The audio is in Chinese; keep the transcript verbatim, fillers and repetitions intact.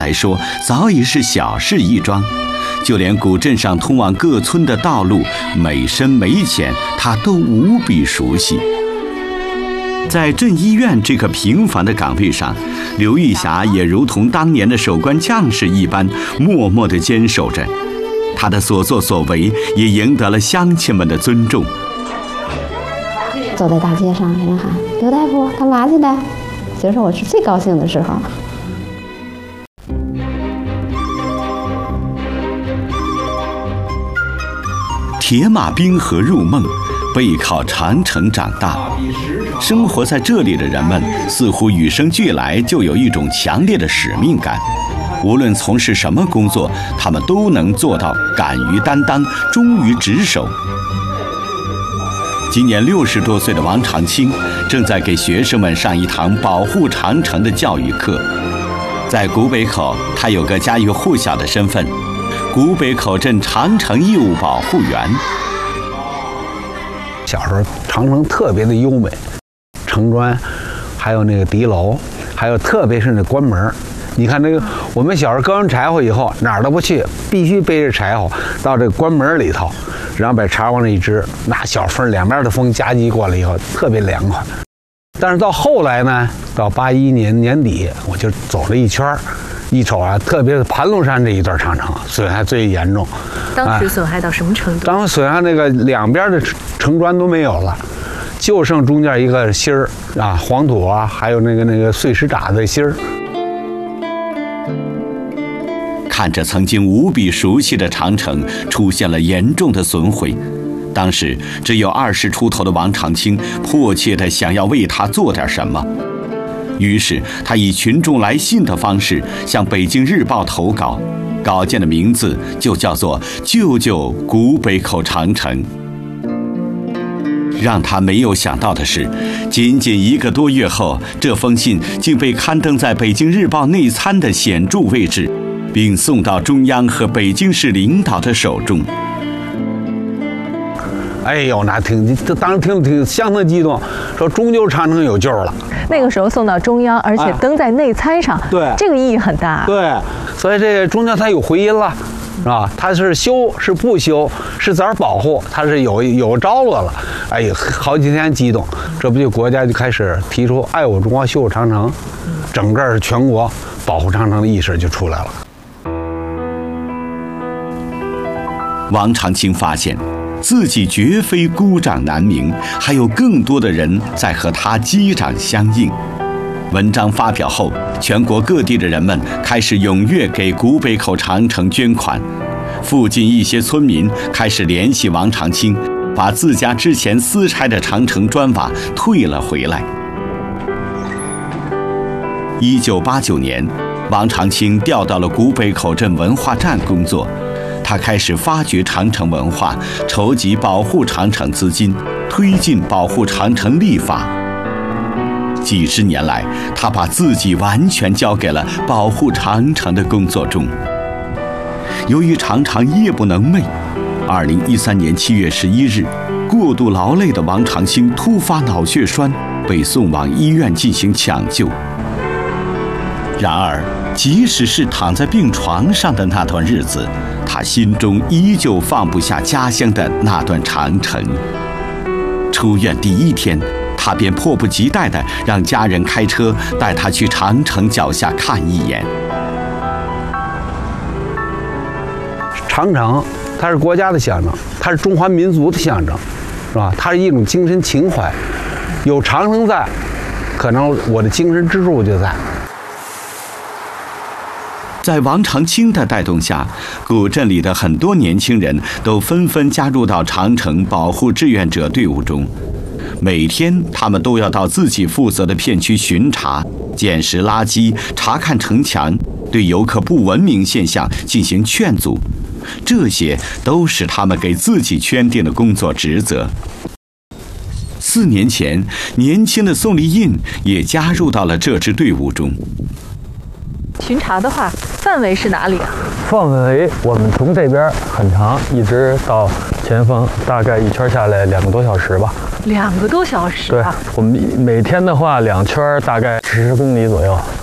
来说早已是小事一桩，就连古镇上通往各村的道路每深每浅，他都无比熟悉。在镇医院这个平凡的岗位上，刘玉霞也如同当年的守关将士一般，默默地坚守着。他的所作所为也赢得了乡亲们的尊重。 走在大街上，人喊刘大夫干嘛去的？其实我是最高兴的时候。 铁马冰河入梦，背靠长城长大。生活在这里的人们似乎与生俱来就有一种强烈的使命感，无论从事什么工作，他们都能做到敢于担当，忠于职守。今年六十多岁的王长青正在给学生们上一堂保护长城的教育课。在古北口，他有个家喻户晓的身份——古北口镇长城义务保护员。 小时候长城特别的优美，城砖，还有那个敌楼，还有特别是那关门。你看那个，我们小时候割完柴火以后，哪儿都不去，必须背着柴火到这个关门里头，然后把柴往那一支，那小风两边的风夹击过来以后，特别凉快。但是到后来呢，到八一年年底，我就走了一圈，一瞅啊，特别是盘龙山这一段长城损害最严重。 当时损害到什么程度？ 当时损害那个两边的城砖都没有了，就剩中间一个芯儿啊，黄土啊，还有那个那个碎石渣子芯儿。 看着曾经无比熟悉的长城出现了严重的损毁，当时只有二十出头的王长青迫切地想要为他做点什么。于是他以群众来信的方式向《北京日报》投稿，稿件的名字就叫做《救救古北口长城》。让他没有想到的是，仅仅一个多月后，这封信竟被刊登在《北京日报》内参的显著位置，并送到中央和北京市领导的手中。 哎呦，那挺，这当时听挺相当激动，说终究长城有救了。 那个时候送到中央，而且登在内参上， 哎、对， 这个意义很大。 对，所以这个中间它有回音了，是吧？它是修是不修，是咋保护，它是有有着落了。哎呀，好几天激动，这不就国家就开始提出爱我中华修护长城，整个全国保护长城的意识就出来了。 王长青发现自己绝非孤掌难鸣，还有更多的人在和他击掌相应。文章发表后，全国各地的人们开始踊跃给古北口长城捐款，附近一些村民开始联系王长青，把自家之前私拆的长城砖瓦退了回来。一九八九年，王长青调到了古北口镇文化站工作。他开始发掘长城文化，筹集保护长城资金，推进保护长城立法。几十年来，他把自己完全交给了保护长城的工作中。由于常常夜不能寐，二零一三年七月十一日，过度劳累的王长青突发脑血栓，被送往医院进行抢救。然而，即使是躺在病床上的那段日子，他心中依旧放不下家乡的那段长城。出院第一天，他便迫不及待地让家人开车带他去长城脚下看一眼。 长城，它是国家的象征，它是中华民族的象征，是吧？它是一种精神情怀。有长城在，可能我的精神支柱就在。 在王长青的带动下，古镇里的很多年轻人都纷纷加入到长城保护志愿者队伍中。每天，他们都要到自己负责的片区巡查、捡拾垃圾、查看城墙，对游客不文明现象进行劝阻。这些都是他们给自己圈定的工作职责。四年前，年轻的宋丽印也加入到了这支队伍中。 巡查的话，范围是哪里啊？ 范围我们从这边很长，一直到前方，大概一圈下来两个多小时吧。 两个多小时、啊？ 对，我们每天的话，两圈大概十公里左右。